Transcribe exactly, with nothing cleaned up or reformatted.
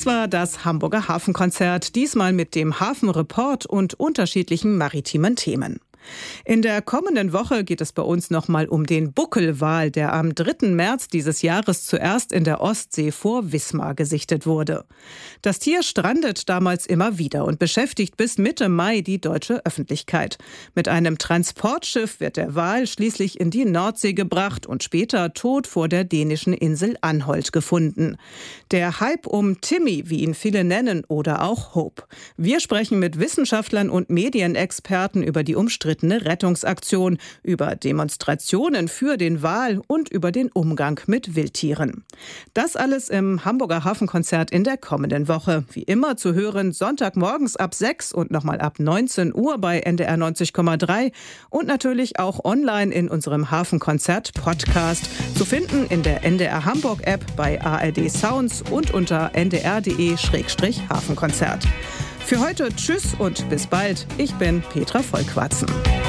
Das war das Hamburger Hafenkonzert, diesmal mit dem Hafenreport und unterschiedlichen maritimen Themen. In der kommenden Woche geht es bei uns nochmal um den Buckelwal, der am dritten März dieses Jahres zuerst in der Ostsee vor Wismar gesichtet wurde. Das Tier strandet damals immer wieder und beschäftigt bis Mitte Mai die deutsche Öffentlichkeit. Mit einem Transportschiff wird der Wal schließlich in die Nordsee gebracht und später tot vor der dänischen Insel Anholt gefunden. Der Hype um Timmy, wie ihn viele nennen, oder auch Hope. Wir sprechen mit Wissenschaftlern und Medienexperten über die umstrittene Rettungsaktion, über Demonstrationen für den Wal und über den Umgang mit Wildtieren. Das alles im Hamburger Hafenkonzert in der kommenden Woche. Wie immer zu hören Sonntagmorgens ab sechs und nochmal ab neunzehn Uhr bei N D R neunzig Komma drei und natürlich auch online in unserem Hafenkonzert-Podcast. Zu finden in der N D R Hamburg-App, bei A R D Sounds und unter n d r punkt d e slash hafenkonzert. Für heute tschüss und bis bald. Ich bin Petra Vollquatzen.